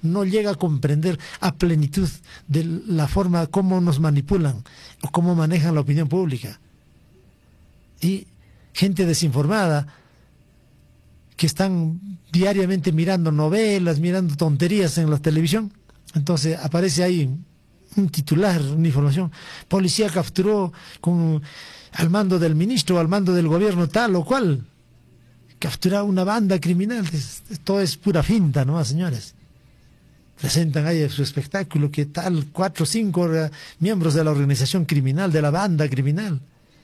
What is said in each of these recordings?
no llega a comprender a plenitud de la forma como nos manipulan o cómo manejan la opinión pública. Y gente desinformada que están diariamente mirando novelas, mirando tonterías en la televisión. Entonces aparece ahí un titular, una información: policía capturó al mando del ministro, al mando del gobierno tal o cual, capturó una banda criminal. Esto es pura finta, ¿no, señores? Presentan ahí su espectáculo, que tal 4 o 5 miembros de la organización criminal, de la banda criminal.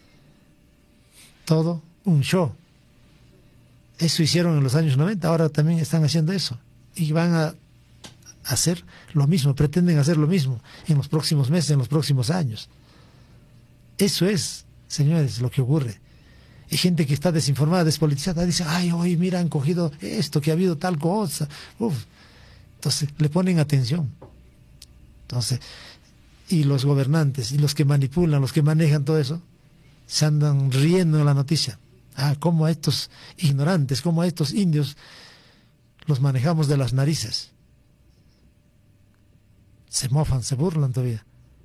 Todo un show. Eso hicieron en los años 90, ahora también están haciendo eso. Y van a hacer lo mismo, pretenden hacer lo mismo en los próximos meses, en los próximos años. Eso es, señores, lo que ocurre. Y gente que está desinformada, despolitizada, dice: ay, hoy mira, han cogido esto, que ha habido tal cosa. Entonces le ponen atención. Entonces, y los gobernantes y los que manipulan, los que manejan todo eso, se andan riendo en la noticia. Cómo a estos ignorantes, cómo a estos indios los manejamos de las narices. Se mofan, se burlan todavía.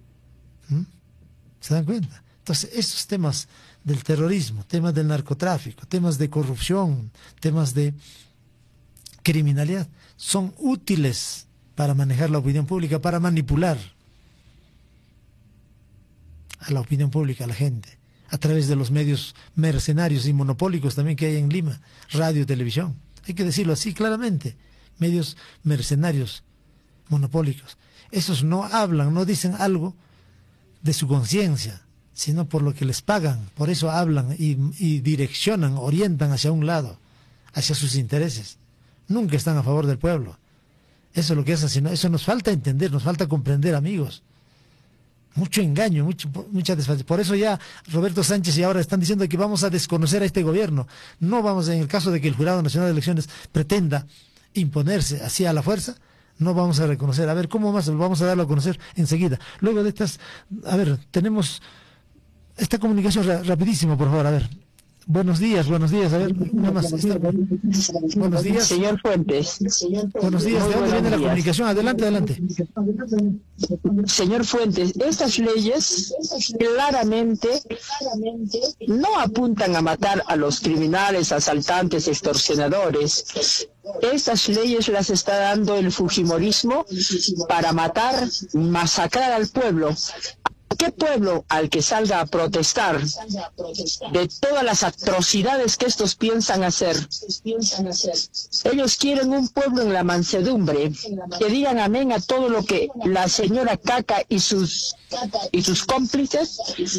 ¿Se dan cuenta? Entonces, estos temas del terrorismo, temas del narcotráfico, temas de corrupción, temas de criminalidad, son útiles para manejar la opinión pública, para manipular a la opinión pública, a la gente, a través de los medios mercenarios y monopólicos también que hay en Lima, radio y televisión. Hay que decirlo así claramente: medios mercenarios, monopólicos. Esos no hablan, no dicen algo de su conciencia, sino por lo que les pagan. Por eso hablan y direccionan, orientan hacia un lado, hacia sus intereses. Nunca están a favor del pueblo. Eso es lo que hacen. Eso nos falta entender, nos falta comprender, amigos. Mucho engaño, mucha desfachatez. Por eso ya Roberto Sánchez y ahora están diciendo que vamos a desconocer a este gobierno. No vamos, en el caso de que el Jurado Nacional de Elecciones pretenda imponerse así a la fuerza, no vamos a reconocer. A ver, ¿cómo más? Vamos a darlo a conocer enseguida. Luego de estas, a ver, tenemos esta comunicación rapidísimo, por favor, a ver. Buenos días, a ver, nada más. Buenos días. Señor Fuentes. Buenos días, ¿de dónde viene la comunicación? Adelante. Señor Fuentes, estas leyes claramente no apuntan a matar a los criminales, asaltantes, extorsionadores. Estas leyes las está dando el fujimorismo para matar, masacrar al pueblo. ¿Qué pueblo al que salga a protestar de todas las atrocidades que estos piensan hacer? Ellos quieren un pueblo en la mansedumbre, que digan amén a todo lo que la señora Caca y sus cómplices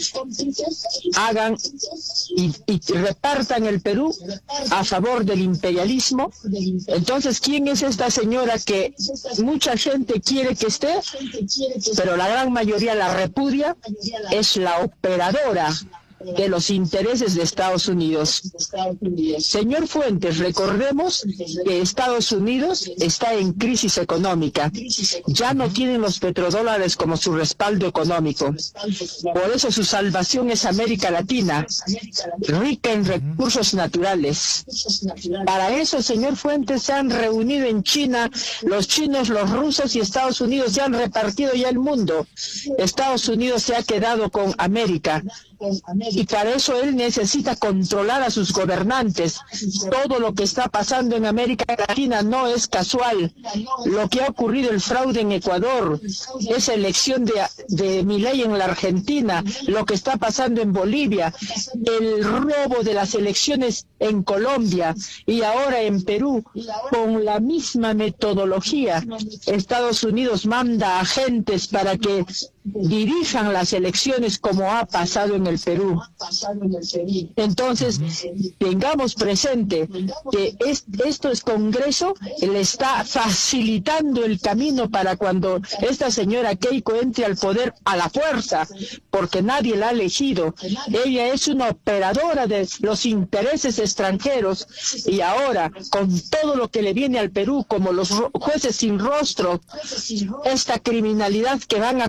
hagan y repartan el Perú a favor del imperialismo. Entonces, ¿quién es esta señora que mucha gente quiere que esté, pero la gran mayoría la repudia? Es la operadora de los intereses de Estados Unidos. Señor Fuentes, recordemos que Estados Unidos está en crisis económica. Ya no tienen los petrodólares como su respaldo económico. Por eso su salvación es América Latina, rica en recursos naturales. Para eso, señor Fuentes, se han reunido en China los chinos, los rusos y Estados Unidos. Se han repartido ya el mundo. Estados Unidos se ha quedado con América. Y para eso él necesita controlar a sus gobernantes. Todo lo que está pasando en América Latina no es casual. Lo que ha ocurrido, el fraude en Ecuador, esa elección de Milei en la Argentina, lo que está pasando en Bolivia, el robo de las elecciones en Colombia y ahora en Perú, con la misma metodología. Estados Unidos manda agentes para que dirijan las elecciones como ha pasado en el Perú. Entonces, tengamos presente que esto es Congreso, le está facilitando el camino para cuando esta señora Keiko entre al poder a la fuerza, porque nadie la ha elegido. Ella es una operadora de los intereses extranjeros y ahora, con todo lo que le viene al Perú, como los jueces sin rostro, esta criminalidad que van a cometer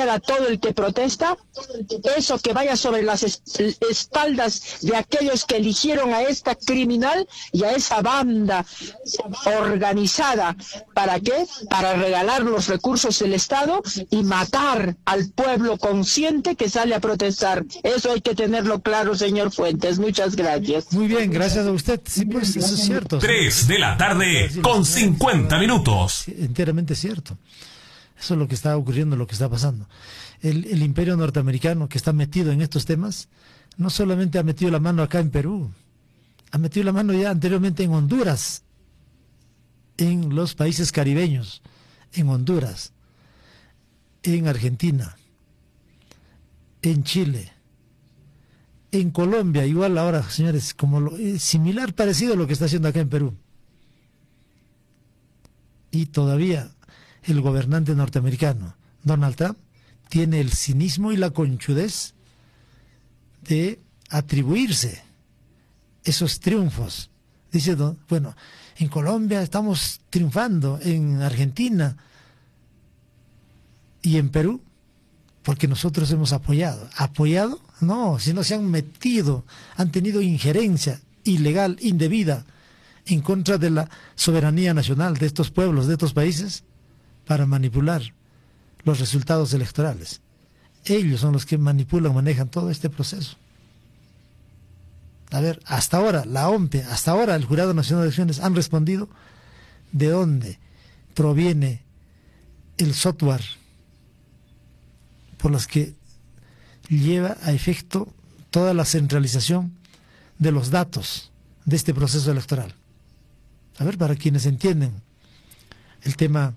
beneficiar a todo el que protesta, eso que vaya sobre las espaldas de aquellos que eligieron a esta criminal y a esa banda organizada. ¿Para qué? Para regalar los recursos del Estado y matar al pueblo consciente que sale a protestar. Eso hay que tenerlo claro, señor Fuentes. Muchas gracias. Muy bien, gracias a usted. Sí, pues eso es cierto. 3 de la tarde con 50 minutos. Enteramente cierto. Eso es lo que está ocurriendo, lo que está pasando. El imperio norteamericano que está metido en estos temas, no solamente ha metido la mano acá en Perú, ha metido la mano ya anteriormente en Honduras, en los países caribeños, en Honduras, en Argentina, en Chile, en Colombia, igual ahora, señores, como similar, parecido a lo que está haciendo acá en Perú. Y todavía el gobernante norteamericano, Donald Trump, tiene el cinismo y la conchudez de atribuirse esos triunfos. Dice, bueno, en Colombia estamos triunfando, en Argentina y en Perú, porque nosotros hemos apoyado. ¿Apoyado? No, sino se han metido, han tenido injerencia ilegal, indebida, en contra de la soberanía nacional de estos pueblos, de estos países, para manipular los resultados electorales. Ellos son los que manipulan, manejan todo este proceso. A ver, hasta ahora, la OMPE, hasta ahora el Jurado Nacional de Elecciones han respondido de dónde proviene el software por los que lleva a efecto toda la centralización de los datos de este proceso electoral. A ver, para quienes entienden el tema,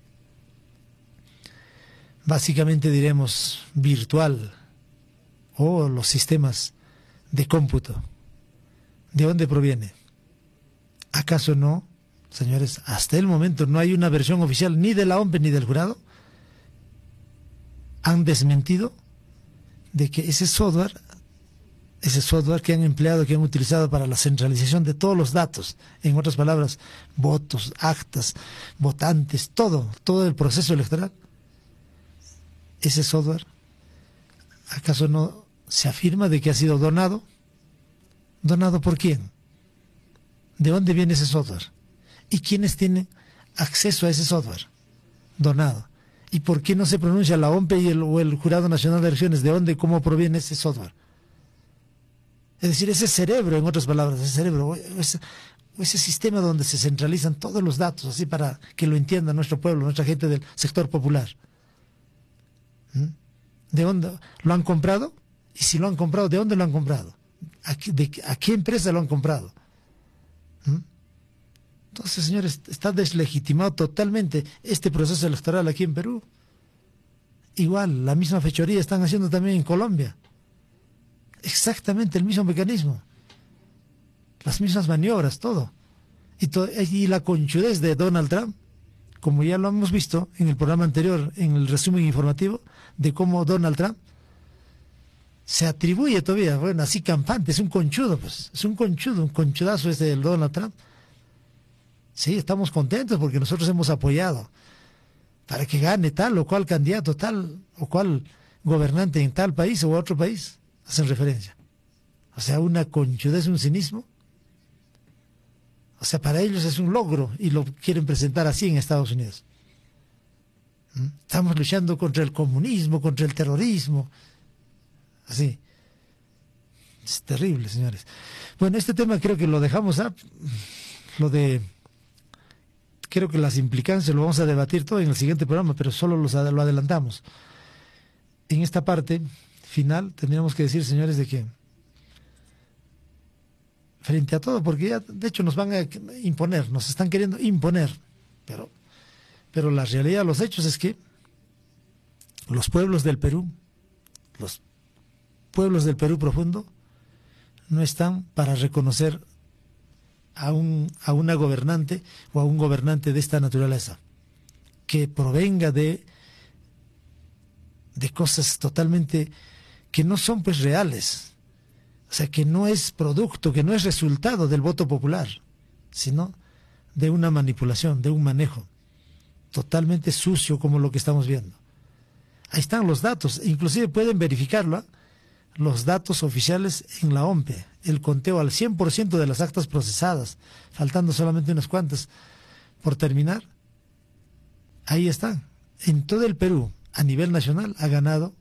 básicamente diremos virtual, o los sistemas de cómputo, ¿de dónde proviene? ¿Acaso no, señores? Hasta el momento no hay una versión oficial ni de la OMPE ni del jurado. Han desmentido de que ese software que han empleado, que han utilizado para la centralización de todos los datos, en otras palabras, votos, actas, votantes, todo el proceso electoral, ese software, ¿acaso no se afirma de que ha sido donado? ¿Donado por quién? ¿De dónde viene ese software? ¿Y quiénes tienen acceso a ese software? Donado. ¿Y por qué no se pronuncia la OMPE o el Jurado Nacional de Elecciones? ¿De dónde, cómo proviene ese software? Es decir, ese cerebro, en otras palabras, ese cerebro, ese sistema donde se centralizan todos los datos, así para que lo entienda nuestro pueblo, nuestra gente del sector popular. ¿De dónde lo han comprado? Y si lo han comprado, ¿de dónde lo han comprado? ¿A qué empresa lo han comprado? Entonces, señores, está deslegitimado totalmente este proceso electoral aquí en Perú. Igual, la misma fechoría están haciendo también en Colombia. Exactamente el mismo mecanismo. Las mismas maniobras, todo. Y la conchudez de Donald Trump, como ya lo hemos visto en el programa anterior, en el resumen informativo, de cómo Donald Trump se atribuye todavía, bueno, así campante, es un conchudo, pues, es un conchudazo este del Donald Trump. Sí, estamos contentos porque nosotros hemos apoyado para que gane tal o cual candidato, tal o cual gobernante en tal país o otro país, hacen referencia. O sea, una conchudez, un cinismo. O sea, para ellos es un logro y lo quieren presentar así en Estados Unidos. Estamos luchando contra el comunismo, contra el terrorismo. Así. Es terrible, señores. Bueno, este tema creo que lo dejamos, creo que las implicancias lo vamos a debatir todo en el siguiente programa, pero solo lo adelantamos. En esta parte final tendríamos que decir, señores, de que frente a todo, porque ya de hecho nos van a imponer, nos están queriendo imponer, pero la realidad, los hechos es que los pueblos del Perú, los pueblos del Perú profundo, no están para reconocer a una gobernante o a un gobernante de esta naturaleza, que provenga de cosas totalmente que no son pues reales. O sea, que no es producto, que no es resultado del voto popular, sino de una manipulación, de un manejo totalmente sucio como lo que estamos viendo. Ahí están los datos, inclusive pueden verificarlo, ¿eh? Los datos oficiales en la OMPE, el conteo al 100% de las actas procesadas, faltando solamente unas cuantas por terminar. Ahí están. En todo el Perú, a nivel nacional, ha ganado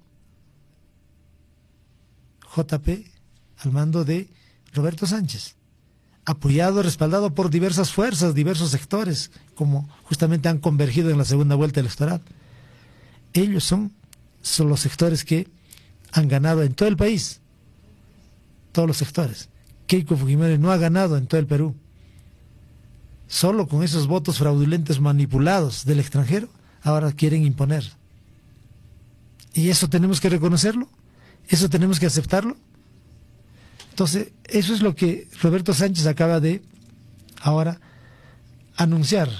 JP al mando de Roberto Sánchez, apoyado, respaldado por diversas fuerzas, diversos sectores, como justamente han convergido en la segunda vuelta electoral. Ellos son los sectores que han ganado en todo el país, todos los sectores. Keiko Fujimori no ha ganado en todo el Perú. Solo con esos votos fraudulentos manipulados del extranjero, ahora quieren imponer. Y eso tenemos que reconocerlo, eso tenemos que aceptarlo. Entonces, eso es lo que Roberto Sánchez acaba de ahora anunciar,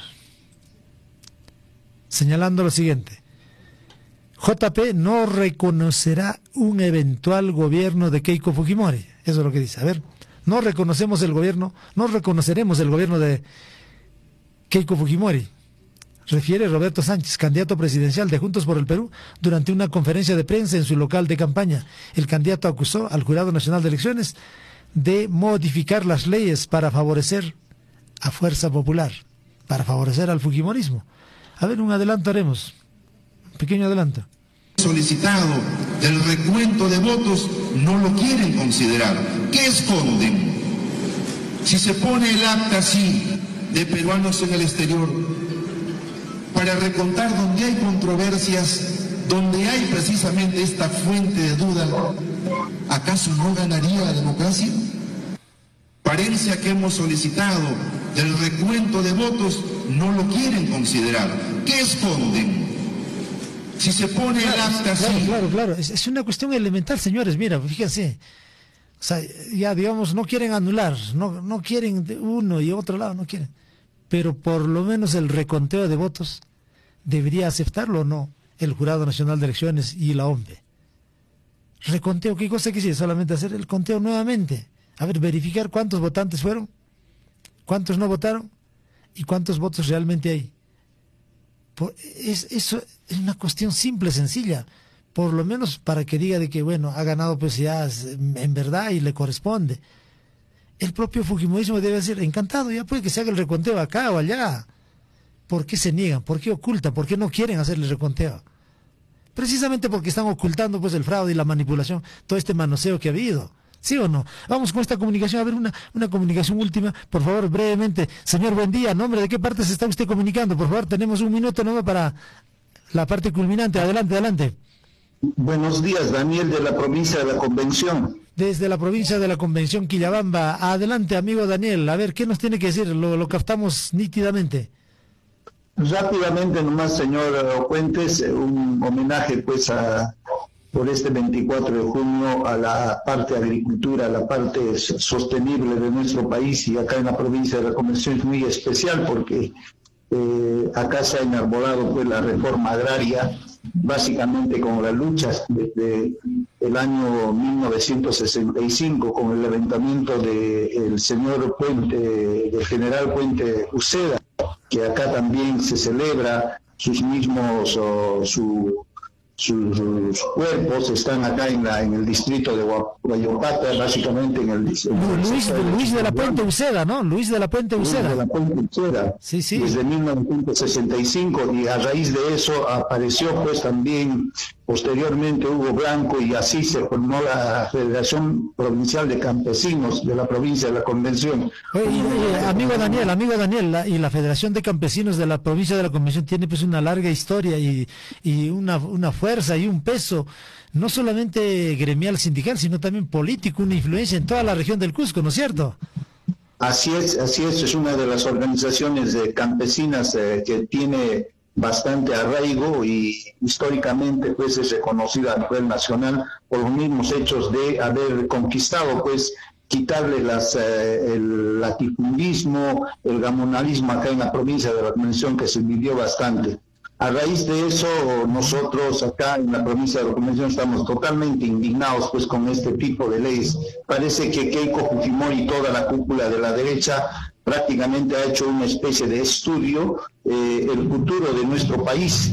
señalando lo siguiente: JP no reconocerá un eventual gobierno de Keiko Fujimori. Eso es lo que dice. A ver, no reconocemos el gobierno, no reconoceremos el gobierno de Keiko Fujimori, refiere Roberto Sánchez, candidato presidencial de Juntos por el Perú, durante una conferencia de prensa en su local de campaña. El candidato acusó al Jurado Nacional de Elecciones de modificar las leyes para favorecer a Fuerza Popular, para favorecer al fujimorismo. A ver, un adelanto haremos, un pequeño adelanto. Solicitado del recuento de votos no lo quieren considerar. ¿Qué esconden? Si se pone el acta así de peruanos en el exterior para recontar donde hay controversias, donde hay precisamente esta fuente de duda, ¿acaso no ganaría la democracia? Parencia que hemos solicitado del recuento de votos no lo quieren considerar. ¿Qué esconden? Si se pone el acta así... Claro. Es una cuestión elemental, señores. Mira, fíjense. O sea, ya digamos, no quieren anular, no quieren de uno y otro lado, no quieren. Pero por lo menos el reconteo de votos debería aceptarlo o no el Jurado Nacional de Elecciones y la OMPE. Reconteo, ¿qué cosa quisiera? Solamente hacer el conteo nuevamente. A ver, verificar cuántos votantes fueron, cuántos no votaron y cuántos votos realmente hay. Eso es una cuestión simple, sencilla, por lo menos para que diga de que, bueno, ha ganado pues ya en verdad y le corresponde. El propio fujimorismo debe decir, encantado, ya puede que se haga el reconteo acá o allá. ¿Por qué se niegan? ¿Por qué ocultan? ¿Por qué no quieren hacerle el reconteo? Precisamente porque están ocultando pues el fraude y la manipulación, todo este manoseo que ha habido. ¿Sí o no? Vamos con esta comunicación, a ver una comunicación última, por favor, brevemente. Señor, buen día, ¿nombre de qué parte se está usted comunicando? Por favor, tenemos un minuto nomás para la parte culminante. Adelante. Buenos días, Daniel, de la provincia de la Convención. Desde la provincia de la Convención, Quillabamba. Adelante, amigo Daniel, a ver, ¿qué nos tiene que decir? Lo captamos nítidamente. Rápidamente nomás, señor Fuentes, un homenaje pues por este 24 de junio a la parte agricultura, a la parte sostenible de nuestro país, y acá en la provincia de la Convención es muy especial porque acá se ha enarbolado pues la reforma agraria, básicamente con las luchas desde el año 1965, con el levantamiento del señor Puente, del general Puente Uceda, que acá también se celebra sus mismos, sus cuerpos están acá en el distrito de Guayopata, básicamente en el distrito. Luis de la Puente Uceda, ¿no? Luis de la Puente Uceda. Luis de la Puente Uceda. Sí. Desde 1965, y a raíz de eso apareció pues también posteriormente Hugo Blanco, y así se formó la Federación Provincial de Campesinos de la provincia de la Convención. Amigo Daniel, y la Federación de Campesinos de la provincia de la Convención tiene pues una larga historia y una fuerza y un peso, no solamente gremial sindical, sino también político, una influencia en toda la región del Cusco, ¿no es cierto? Así es una de las organizaciones campesinas que tiene bastante arraigo y históricamente pues es reconocida a nivel nacional por los mismos hechos de haber conquistado pues quitarle el latifundismo, el gamonalismo acá en la provincia de la Convención, que se vivió bastante. A raíz de eso, nosotros acá en la provincia de la Convención estamos totalmente indignados pues con este tipo de leyes. Parece que Keiko Fujimori y toda la cúpula de la derecha prácticamente ha hecho una especie de estudio el futuro de nuestro país,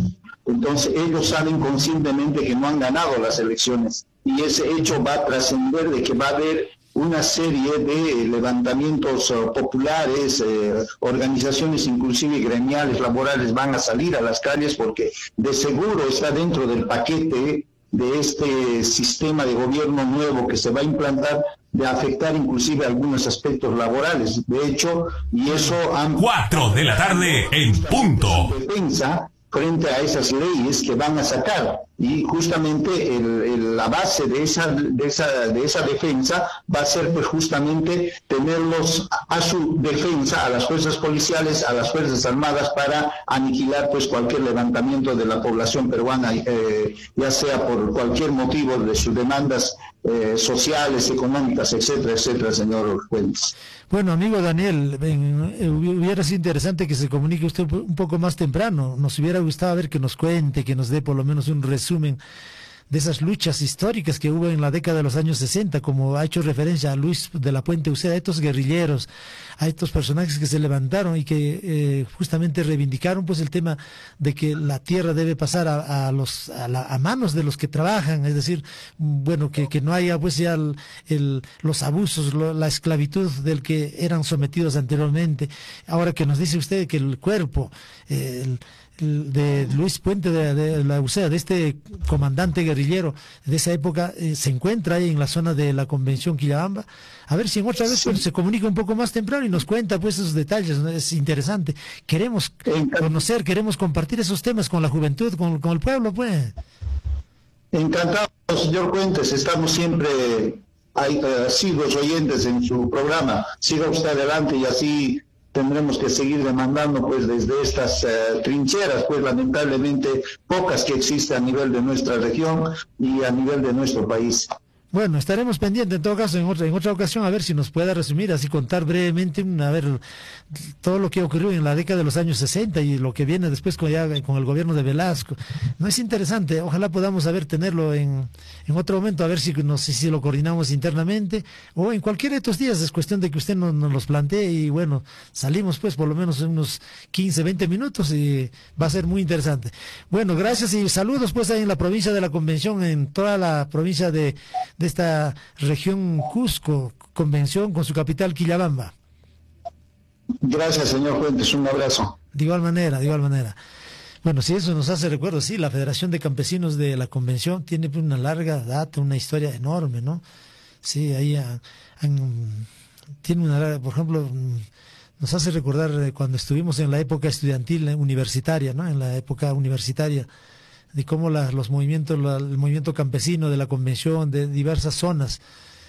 Entonces ellos saben conscientemente que no han ganado las elecciones y ese hecho va a trascender de que va a haber una serie de levantamientos populares, organizaciones inclusive gremiales, laborales van a salir a las calles porque de seguro está dentro del paquete de este sistema de gobierno nuevo que se va a implantar de afectar inclusive algunos aspectos laborales. De hecho, y eso han... 4 de la tarde en punto. Defensa frente a esas leyes que van a sacar y justamente la base de esa defensa va a ser pues justamente tenerlos a su defensa, a las fuerzas policiales, a las fuerzas armadas para aniquilar pues cualquier levantamiento de la población peruana, ya sea por cualquier motivo de sus demandas sociales, económicas, etcétera, etcétera, señor Fuentes. Bueno, amigo Daniel, hubiera sido interesante que se comunique usted un poco más temprano. Nos hubiera gustado ver que nos cuente, que nos dé por lo menos un resumen de esas luchas históricas que hubo en la década de los años 60, como ha hecho referencia a Luis de la Puente Uceda, a estos guerrilleros, a estos personajes que se levantaron y que justamente reivindicaron pues el tema de que la tierra debe pasar a manos de los que trabajan, es decir, bueno, que no haya pues ya los abusos, la esclavitud del que eran sometidos anteriormente. Ahora que nos dice usted que el cuerpo de Luis Puente de la Uceda, de este comandante guerrillero de esa época, se encuentra ahí en la zona de la Convención Quillabamba. A ver si en otra vez pues, se comunica un poco más temprano y nos cuenta pues esos detalles, ¿no? Es interesante. Queremos conocer, queremos compartir esos temas con la juventud, con el pueblo, pues. Encantado, señor Fuentes, estamos siempre asiduos oyentes en su programa. Siga usted adelante y así tendremos que seguir demandando pues desde estas trincheras, pues lamentablemente pocas que existen a nivel de nuestra región y a nivel de nuestro país. Bueno, estaremos pendientes en todo caso en otra ocasión a ver si nos pueda resumir, así contar brevemente a ver todo lo que ocurrió en la década de los años 60 y lo que viene después con el gobierno de Velasco. No es interesante, ojalá podamos tenerlo en otro momento, a ver si lo coordinamos internamente o en cualquiera de estos días. Es cuestión de que usted nos los plantee y bueno, salimos pues por lo menos en unos 15, 20 minutos y va a ser muy interesante. Bueno, gracias y saludos pues ahí en la provincia de la Convención, en toda la provincia de esta región Cusco, Convención con su capital Quillabamba. Gracias, señor Fuentes, un abrazo. De igual manera. Bueno, si eso nos hace recuerdo, sí, la Federación de Campesinos de la Convención tiene una larga data, una historia enorme, ¿no? Sí, ahí tiene una larga, por ejemplo, nos hace recordar cuando estuvimos en la época estudiantil universitaria, ¿no? En la época universitaria, de cómo los movimientos, el movimiento campesino de la Convención de diversas zonas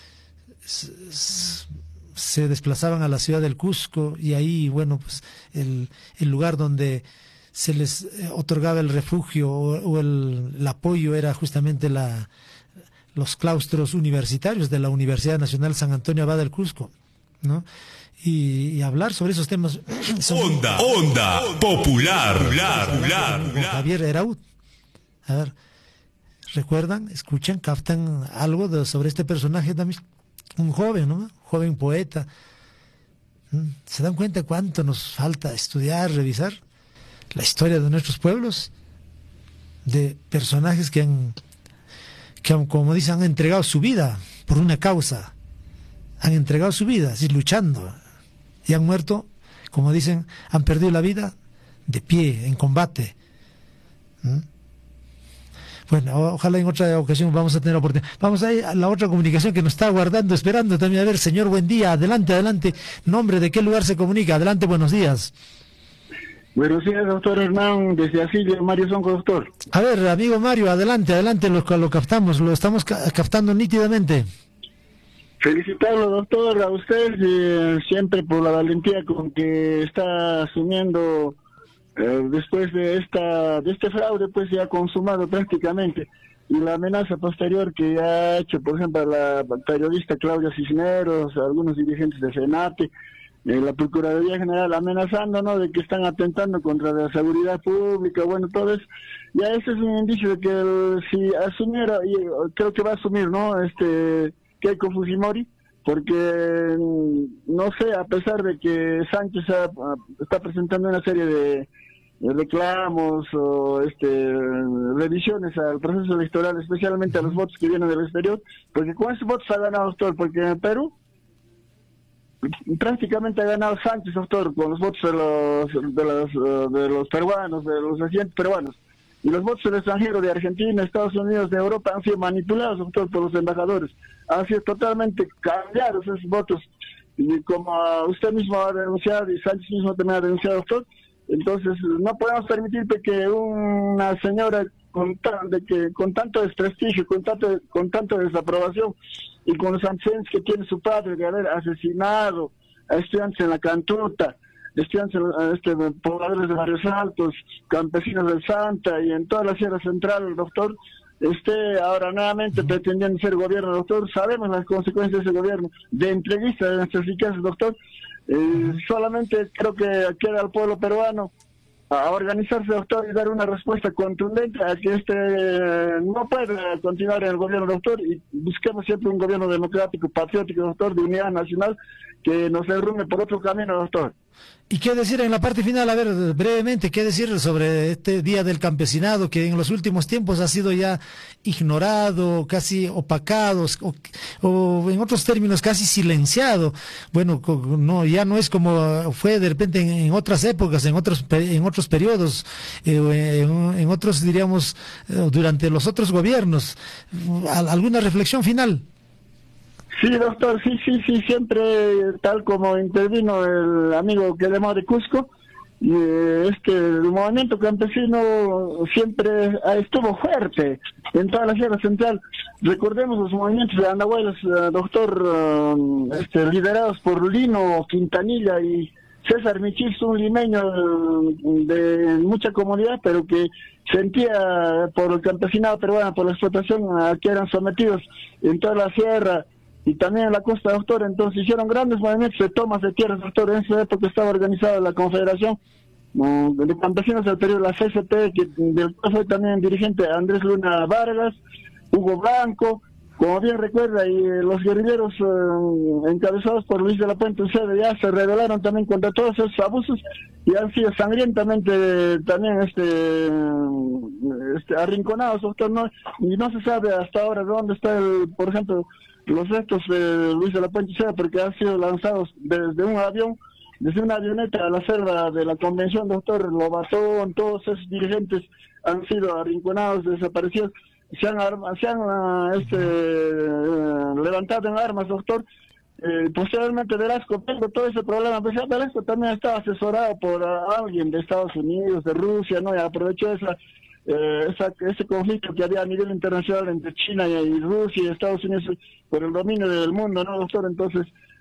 se desplazaban a la ciudad del Cusco y ahí, bueno, pues el lugar donde se les otorgaba el refugio o el apoyo era justamente los claustros universitarios de la Universidad Nacional San Antonio Abad del Cusco, ¿no? Y hablar sobre esos temas. Onda popular. Javier Eraud. A ver, ¿recuerdan? ¿Escuchan? ¿Captan algo sobre este personaje también? Un joven, ¿no? Joven poeta. ¿Se dan cuenta cuánto nos falta estudiar, revisar la historia de nuestros pueblos? De personajes que han, como dicen, han entregado su vida por una causa. Han entregado su vida, así luchando. Y han muerto, como dicen, han perdido la vida de pie, en combate. Bueno, ojalá en otra ocasión vamos a tener oportunidad. Vamos a ir a la otra comunicación que nos está aguardando, esperando también. A ver, señor, buen día. Adelante. Nombre, ¿de qué lugar se comunica? Adelante, buenos días. Buenos días, doctor Hernán, desde Asilio, Mario Sonco, doctor. A ver, amigo Mario, adelante, lo captamos, lo estamos captando nítidamente. Felicitarlo, doctor, a usted siempre por la valentía con que está asumiendo después de este fraude, pues ya consumado prácticamente, y la amenaza posterior que ha hecho, por ejemplo, la periodista Claudia Cisneros, algunos dirigentes de Senate, la Procuraduría General amenazando, ¿no?, de que están atentando contra la seguridad pública. Bueno, todo eso, ya ese es un indicio de que si asumiera, y creo que va a asumir, ¿no?, Keiko Fujimori, porque no sé, a pesar de que Sánchez está presentando una serie reclamos o revisiones al proceso electoral, especialmente a los votos que vienen del exterior, porque con esos votos ha ganado, doctor, porque en el Perú prácticamente ha ganado Sánchez, doctor, con los votos de los peruanos, de los residentes peruanos. Y los votos del extranjero, de Argentina, Estados Unidos, de Europa, han sido manipulados, doctor, por los embajadores. Han sido totalmente cambiados esos votos. Y como usted mismo ha denunciado, y Sánchez mismo también ha denunciado, doctor, entonces no podemos permitir que una señora con tanto desprestigio, con tanto desaprobación, y con los antecedentes que tiene su padre de haber asesinado a estudiantes en la Cantuta, estudiantes, pobladores de Barrios Altos, campesinos del Santa y en toda la Sierra Central, doctor, ahora nuevamente pretendiendo ser gobierno, doctor. Sabemos las consecuencias de ese gobierno, de entrevista de nuestras riquezas, doctor. Solamente creo que queda al pueblo peruano a organizarse, doctor, y dar una respuesta contundente a que no puede continuar en el gobierno, doctor, y busquemos siempre un gobierno democrático, patriótico, doctor, de unidad nacional, que nos derrumbe por otro camino, doctor. ¿Y qué decir en la parte final? A ver, brevemente, ¿qué decir sobre este Día del Campesinado que en los últimos tiempos ha sido ya ignorado, casi opacado, o en otros términos casi silenciado? Bueno, ya no es como fue de repente en otras épocas, en otros periodos, en otros, diríamos, durante los otros gobiernos. ¿Alguna reflexión final? Sí, doctor, sí, siempre, tal como intervino el amigo que llamó de Cusco, el movimiento campesino siempre estuvo fuerte en toda la Sierra Central. Recordemos los movimientos de Andahuaylas, doctor, liderados por Lino Quintanilla y César Michis, un limeño de mucha comunidad, pero que sentía por el campesinado peruano, por la explotación a que eran sometidos en toda la sierra y también en la costa, doctor. Entonces hicieron grandes movimientos de tomas de tierras, doctor. En esa época estaba organizada la Confederación de Campesinos del Perú, la CCP, del cual fue también dirigente Andrés Luna Vargas, Hugo Blanco, como bien recuerda, y los guerrilleros encabezados por Luis de la Puente Uceda ya se rebelaron también contra todos esos abusos y han sido sangrientamente también arrinconados, doctor, y no se sabe hasta ahora dónde está, por ejemplo, los restos de Luis de la Puente Uceda, porque han sido lanzados desde un avión, desde una avioneta a la selva de la Convención, doctor. Lobatón, todos esos dirigentes han sido arrinconados, desaparecidos, se han levantado en armas, doctor. Posteriormente Velasco, todo ese problema, pues Velasco también estaba asesorado por alguien de Estados Unidos, de Rusia, ¿no? Y aprovechó ese conflicto que había a nivel internacional entre China y Rusia y Estados Unidos por el dominio del mundo, ¿no, doctor? Entonces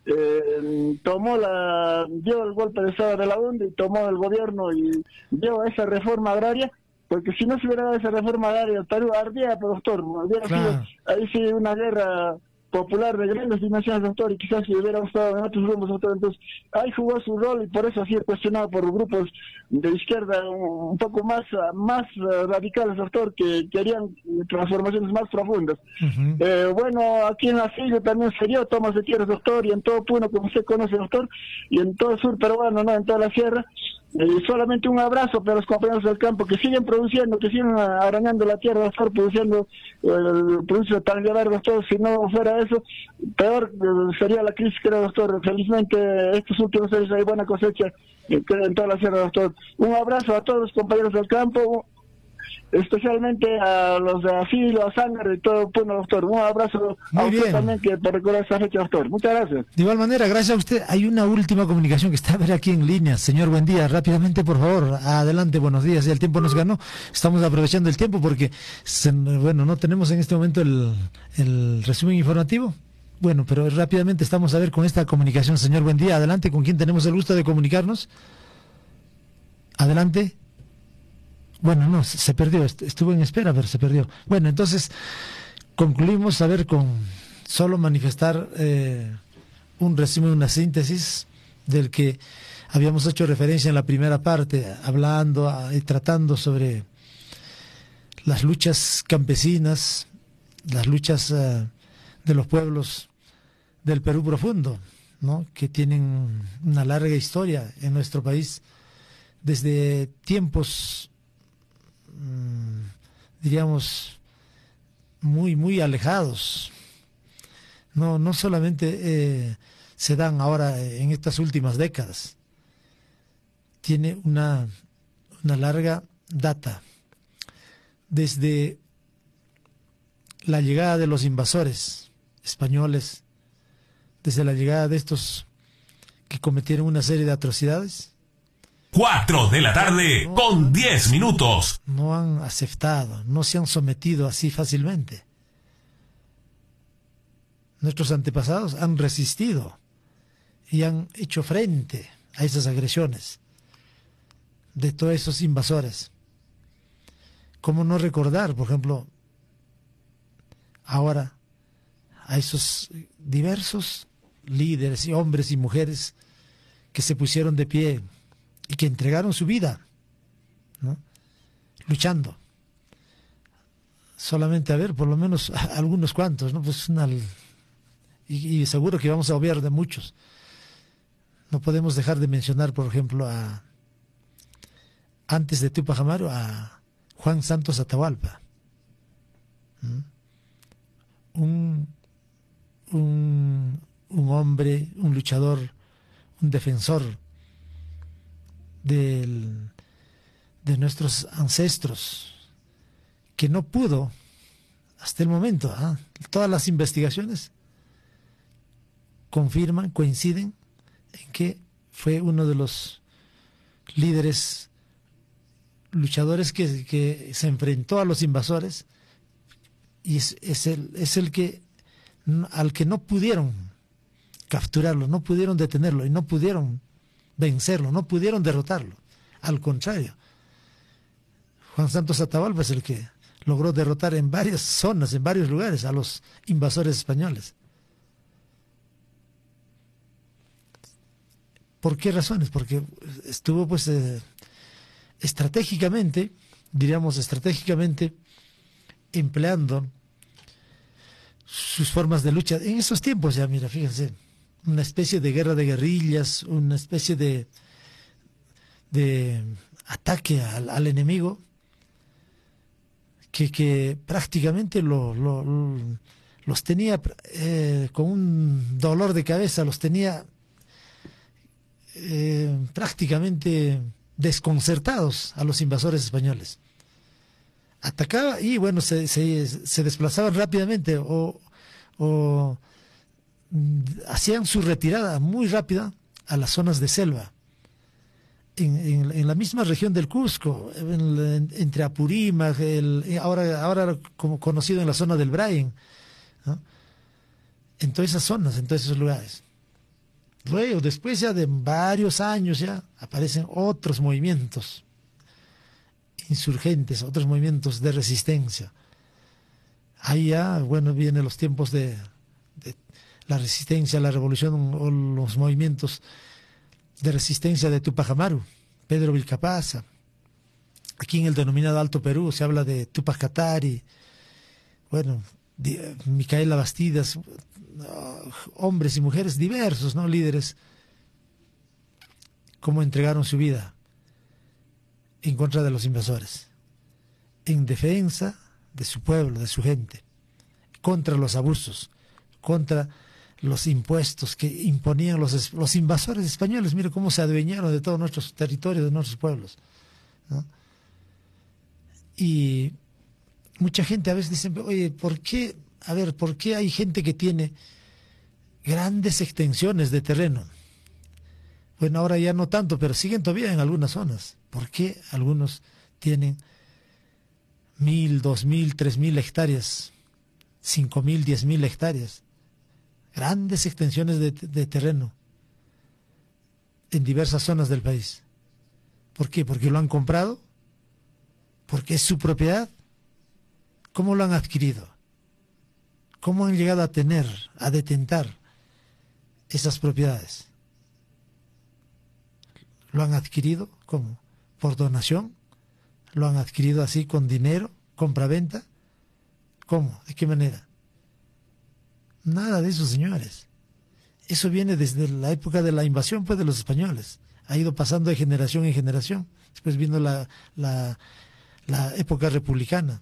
dio el golpe de estado de la UND y tomó el gobierno y dio esa reforma agraria, porque si no se hubiera dado esa reforma agraria, el Perú ardía, doctor, hubiera sido ahí sí una guerra popular de grandes dimensiones, doctor, y quizás si hubiera estado en otros rumbos, doctor. Entonces ahí jugó su rol y por eso ha sido cuestionado por grupos de izquierda un poco más radicales, doctor, que querían transformaciones más profundas. Bueno, aquí en la Silla también se dio tomas de tierras, doctor, y en todo Puno, como usted conoce, doctor, y en todo el sur peruano, ¿no? En toda la sierra. Solamente un abrazo para los compañeros del campo que siguen produciendo, que siguen arañando la tierra, doctor, produciendo el producto tan llevar, doctor. Si no fuera eso, peor sería la crisis, creo, doctor. Felizmente estos últimos años hay buena cosecha en toda la sierra, doctor. Un abrazo a todos los compañeros del campo, especialmente a los de Asilo, a Sánger y todo Puno, doctor. Un abrazo a usted también, que por recordar esta fecha, doctor. Muchas gracias. De igual manera, gracias a usted. Hay una última comunicación que está a ver aquí en línea. Señor, buen día. Rápidamente, por favor. Adelante, buenos días. Ya el tiempo nos ganó. Estamos aprovechando el tiempo porque, no tenemos en este momento el resumen informativo. Bueno, pero rápidamente estamos a ver con esta comunicación. Señor, buen día. Adelante, ¿con quién tenemos el gusto de comunicarnos? Adelante. Bueno, no, se perdió, estuvo en espera, pero se perdió. Bueno, entonces concluimos a ver con solo manifestar un resumen, una síntesis del que habíamos hecho referencia en la primera parte, hablando y tratando sobre las luchas campesinas, las luchas de los pueblos del Perú profundo, ¿no? Que tienen una larga historia en nuestro país, desde tiempos, diríamos, muy alejados. No solamente se dan ahora en estas últimas décadas. Tiene una larga data. Desde la llegada de los invasores españoles, desde la llegada de estos que cometieron una serie de atrocidades. 4 de la tarde con 10 minutos. No han aceptado, no se han sometido así fácilmente. Nuestros antepasados han resistido y han hecho frente a esas agresiones de todos esos invasores. ¿Cómo no recordar, por ejemplo, ahora a esos diversos líderes y hombres y mujeres que se pusieron de pie y que entregaron su vida, ¿no?, luchando? Solamente, a ver, por lo menos algunos cuantos, ¿no? Pues y seguro que vamos a obviar de muchos. No podemos dejar de mencionar, por ejemplo, antes de Túpac Amaru, a Juan Santos Atahualpa, un hombre, un luchador, un defensor de nuestros ancestros, que no pudo hasta el momento. Todas las investigaciones confirman, coinciden en que fue uno de los líderes luchadores que se enfrentó a los invasores, y es el que al que no pudieron capturarlo, no pudieron detenerlo y no pudieron vencerlo, no pudieron derrotarlo. Al contrario, Juan Santos Atahualpa es el que logró derrotar en varias zonas, en varios lugares, a los invasores españoles. ¿Por qué razones? Porque estuvo, pues, estratégicamente, diríamos estratégicamente, empleando sus formas de lucha. En esos tiempos ya, mira, fíjense, una especie de guerra de guerrillas, una especie de ataque al enemigo, que prácticamente los tenía con un dolor de cabeza, los tenía prácticamente desconcertados a los invasores españoles. Atacaba y bueno, se desplazaban rápidamente o hacían su retirada muy rápida a las zonas de selva. En la misma región del Cusco, entre Apurímac, ahora como conocido en la zona del Brain, ¿no?, en todas esas zonas, en todos esos lugares. Luego, después ya de varios años, ya aparecen otros movimientos insurgentes, otros movimientos de resistencia. Ahí ya, bueno, vienen los tiempos de la resistencia, la revolución, o los movimientos de resistencia de Túpac Amaru, Pedro Vilcapasa. Aquí en el denominado Alto Perú se habla de Túpac Katari, bueno, Micaela Bastidas, hombres y mujeres diversos, ¿no?, líderes, cómo entregaron su vida en contra de los invasores, en defensa de su pueblo, de su gente, contra los abusos, contra los impuestos que imponían los invasores españoles. Mire cómo se adueñaron de todos nuestros territorios, de nuestros pueblos, ¿no? Y mucha gente a veces dice, oye, ¿por qué hay gente que tiene grandes extensiones de terreno? Bueno, ahora ya no tanto, pero siguen todavía en algunas zonas. ¿Por qué algunos tienen 1.000, 2.000, 3.000 hectáreas, 5.000, 10.000 hectáreas? Grandes extensiones de terreno en diversas zonas del país. ¿Por qué? ¿Porque lo han comprado? ¿Porque es su propiedad? ¿Cómo lo han adquirido? ¿Cómo han llegado a tener, a detentar esas propiedades? ¿Lo han adquirido? ¿Cómo? ¿Por donación? ¿Lo han adquirido así con dinero? ¿Compra-venta? ¿Cómo? ¿De qué manera? Nada de eso, señores. Eso viene desde la época de la invasión, pues, de los españoles. ha ido pasando de generación en generación. Después vino la época republicana.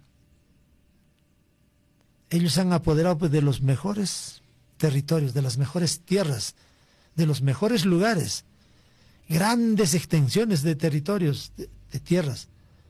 Ellos se han apoderado pues, de los mejores territorios, de las mejores tierras, de los mejores lugares, grandes extensiones de territorios, de tierras.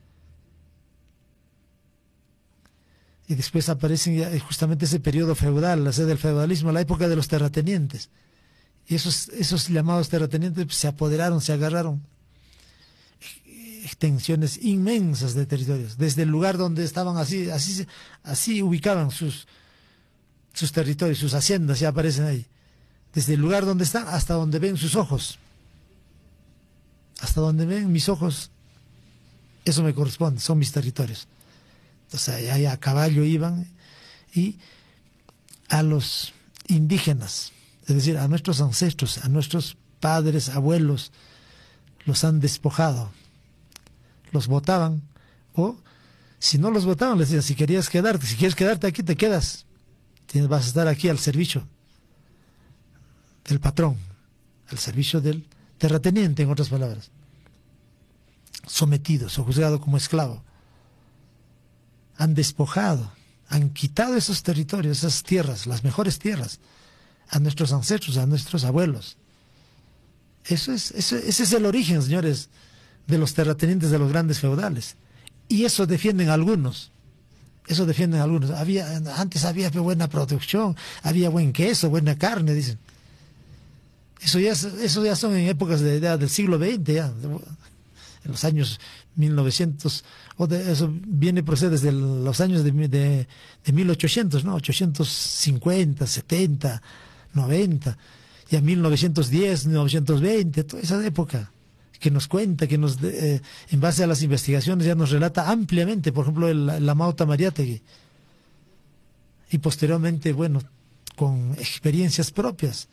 Y después aparece justamente ese periodo feudal, la sede del feudalismo, la época de los terratenientes. Y esos llamados terratenientes pues, se apoderaron, se agarraron extensiones inmensas de territorios. Desde el lugar donde estaban así ubicaban sus territorios, sus haciendas, ya aparecen ahí. Desde el lugar donde están hasta donde ven sus ojos. Hasta donde ven mis ojos, eso me corresponde, son mis territorios. Entonces allá a caballo iban y a los indígenas, es decir, a nuestros ancestros, a nuestros padres, abuelos, los han despojado, los botaban, o si no los botaban les decían, si quieres quedarte aquí te quedas, vas a estar aquí al servicio del patrón, al servicio del terrateniente, en otras palabras, sometidos o juzgados como esclavo. Han despojado, han quitado esos territorios, esas tierras, las mejores tierras, a nuestros ancestros, a nuestros abuelos. Ese es el origen, señores, de los terratenientes de los grandes feudales. Y eso defienden algunos. Eso defienden algunos. Antes había buena producción, había buen queso, buena carne, dicen. Eso ya son en épocas del siglo XX, ya, en los años 1900, eso procede desde los años de 1800, ¿no? 850, 70, 90, ya 1910, 1920, toda esa época que nos cuenta, en base a las investigaciones ya nos relata ampliamente, por ejemplo, la Mauta Mariátegui, y posteriormente, bueno, con experiencias propias.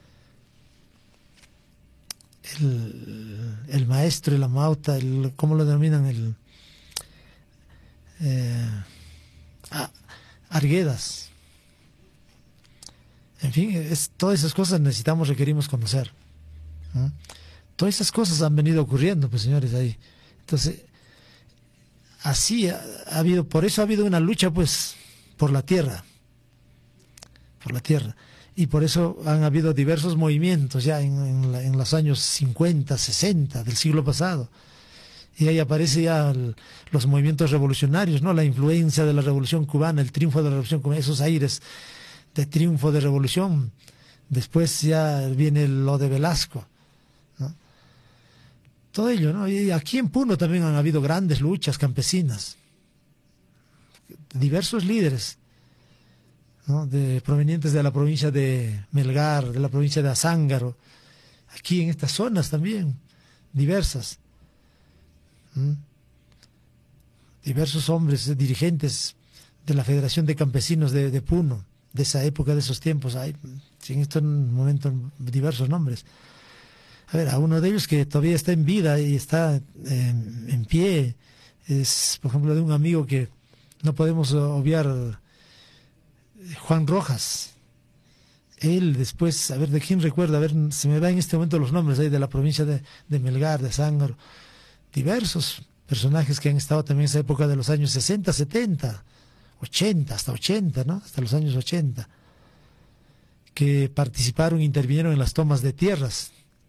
El maestro, la Mauta, ¿cómo lo denominan? Arguedas. En fin, todas esas cosas requerimos conocer. ¿No? Todas esas cosas han venido ocurriendo, pues señores, ahí. Entonces, así por eso ha habido una lucha, pues, por la tierra. Y por eso han habido diversos movimientos ya en los años 50, 60 del siglo pasado. Y ahí aparece ya los movimientos revolucionarios, ¿no? La influencia de la Revolución Cubana, el triunfo de la Revolución Cubana, esos aires de triunfo de revolución. Después ya viene lo de Velasco, ¿no? Todo ello, ¿no? Y aquí en Puno también han habido grandes luchas campesinas. Diversos líderes, ¿no? Provenientes de la provincia de Melgar, de la provincia de Azángaro, aquí en estas zonas también, diversas. Diversos hombres, dirigentes de la Federación de Campesinos de Puno, de esa época, de esos tiempos. Hay en estos momentos diversos nombres. A ver, a uno de ellos que todavía está en vida y está en pie, es por ejemplo de un amigo que no podemos obviar, Juan Rojas. Él después, a ver, ¿de quién recuerda? A ver, se me va en este momento los nombres ahí de la provincia de Melgar, de Zángaro. Diversos personajes que han estado también en esa época de los años 60, 70, 80, hasta 80, ¿no? Hasta los años 80, que participaron, intervinieron en las toma de tierras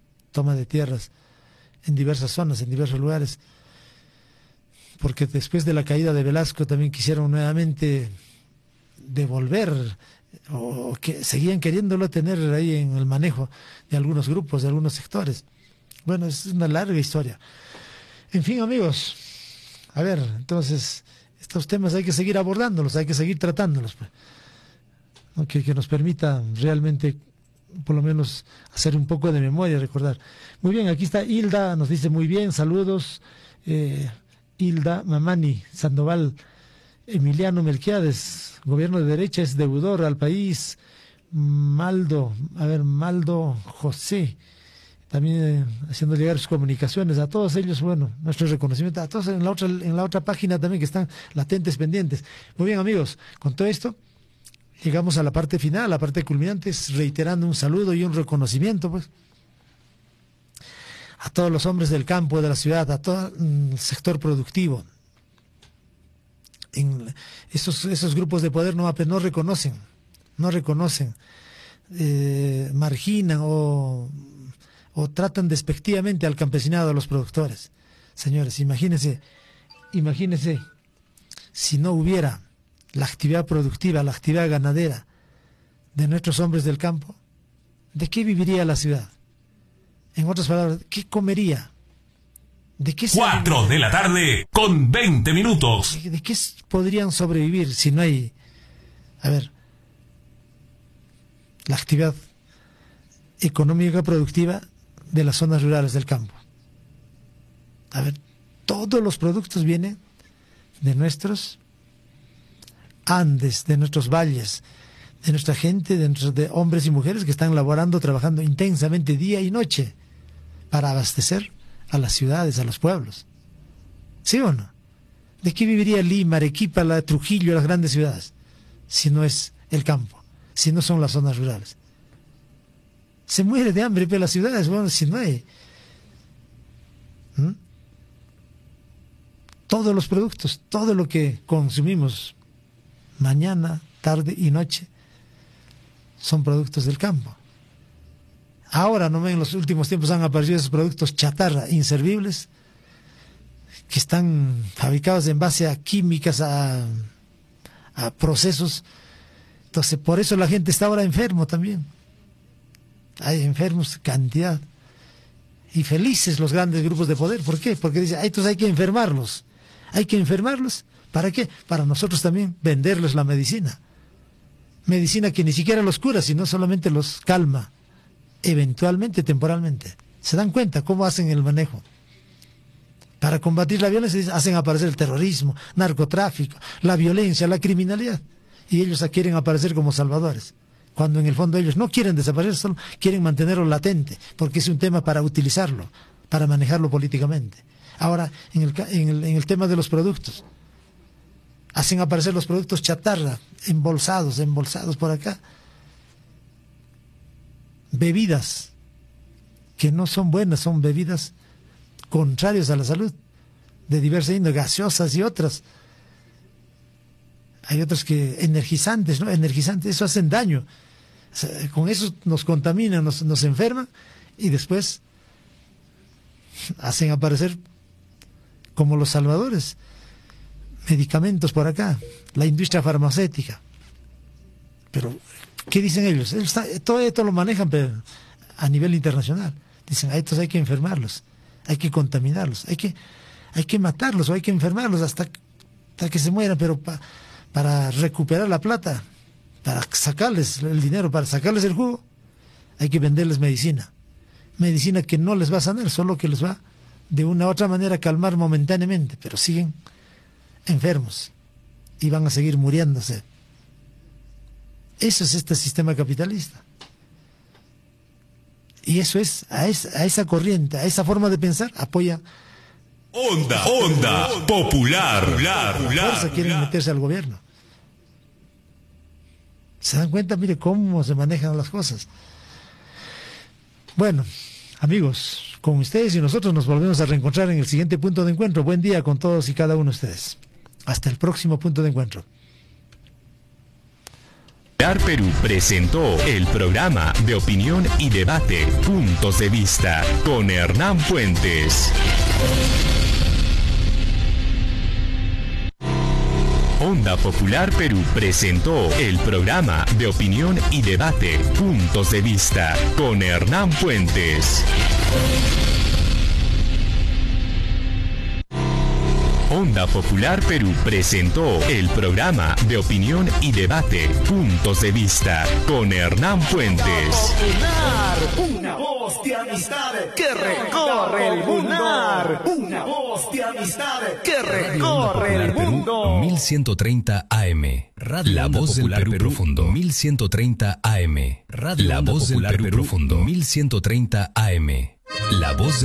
en diversas zonas, en diversos lugares, porque después de la caída de Velasco también quisieron nuevamente devolver, o que seguían queriéndolo tener ahí en el manejo de algunos grupos, de algunos sectores. Bueno, es una larga historia. En fin, amigos, a ver, entonces, estos temas hay que seguir abordándolos, hay que seguir tratándolos, pues, ¿no? Que nos permita realmente, por lo menos, hacer un poco de memoria, recordar. Muy bien, aquí está Hilda, nos dice muy bien, saludos, Hilda Mamani Sandoval. Emiliano Melquiades, gobierno de derecha, es deudor al país. Maldo José, también haciendo llegar sus comunicaciones a todos ellos. Bueno, nuestro reconocimiento a todos en la otra página también, que están latentes, pendientes. Muy bien, amigos, con todo esto llegamos a la parte final, la parte culminante, reiterando un saludo y un reconocimiento, pues, a todos los hombres del campo, de la ciudad, a todo el sector productivo. Esos grupos de poder no reconocen, marginan o tratan despectivamente al campesinado, a los productores. Señores, imagínense si no hubiera la actividad productiva, la actividad ganadera de nuestros hombres del campo, ¿de qué viviría la ciudad? En otras palabras, ¿qué comería? ¿De qué 4 de la tarde con 20 minutos. ¿De qué podrían sobrevivir si no hay, la actividad económica productiva de las zonas rurales del campo? Todos los productos vienen de nuestros Andes, de nuestros valles, de nuestra gente, de hombres y mujeres que están laborando, trabajando intensamente día y noche para abastecer a las ciudades, a los pueblos. ¿Sí o no? ¿De qué viviría Lima, Arequipa, Trujillo, las grandes ciudades? Si no es el campo, si no son las zonas rurales. Se muere de hambre las ciudades, bueno, si no hay. Todos los productos, todo lo que consumimos mañana, tarde y noche son productos del campo. Ahora, no en los últimos tiempos han aparecido esos productos chatarra, inservibles, que están fabricados en base a químicas, a procesos. Entonces, por eso la gente está ahora enfermo también. Hay enfermos, cantidad. Y felices los grandes grupos de poder. ¿Por qué? Porque dicen, entonces hay que enfermarlos. Hay que enfermarlos. ¿Para qué? Para nosotros también venderles la medicina. Medicina que ni siquiera los cura, sino solamente los calma. Eventualmente, temporalmente. ¿Se dan cuenta cómo hacen el manejo? Para combatir la violencia hacen aparecer el terrorismo, narcotráfico, la violencia, la criminalidad. Y ellos quieren aparecer como salvadores. Cuando en el fondo ellos no quieren desaparecer, solo quieren mantenerlo latente, porque es un tema para utilizarlo, para manejarlo políticamente. Ahora, en el tema de los productos, hacen aparecer los productos chatarra, embolsados por acá. Bebidas que no son buenas, son bebidas contrarias a la salud, de diversa índole, gaseosas y otras. Hay otras que energizantes, ¿no? Energizantes, eso hacen daño. O sea, con eso nos contaminan, nos enferman y después hacen aparecer como los salvadores medicamentos por acá, la industria farmacéutica. Pero ¿qué dicen ellos? Todo esto lo manejan pero a nivel internacional. Dicen, a estos hay que enfermarlos, hay que contaminarlos, hay que matarlos o hay que enfermarlos hasta que se mueran, pero para recuperar la plata, para sacarles el dinero, para sacarles el jugo, hay que venderles medicina. Medicina que no les va a sanar, solo que les va de una u otra manera a calmar momentáneamente, pero siguen enfermos y van a seguir muriéndose. Eso es este sistema capitalista. Y eso es, a esa corriente, a esa forma de pensar, apoya. Onda Popular. Fuerza quieren meterse al gobierno. ¿Se dan cuenta? Mire cómo se manejan las cosas. Bueno, amigos, con ustedes y nosotros nos volvemos a reencontrar en el siguiente punto de encuentro. Buen día con todos y cada uno de ustedes. Hasta el próximo punto de encuentro. Perú presentó el programa de opinión y debate Puntos de Vista con Hernán Puentes. Onda Popular Perú presentó el programa de opinión y debate Puntos de Vista con Hernán Puentes. Onda Popular Perú presentó el programa de opinión y debate Puntos de Vista con Hernán Puentes. Una voz de amistad que recorre el mundo. Una voz de amistad que recorre el mundo. 1130 AM. La voz del Perú profundo. 1130 AM. La voz del Perú profundo. 1130 AM. La voz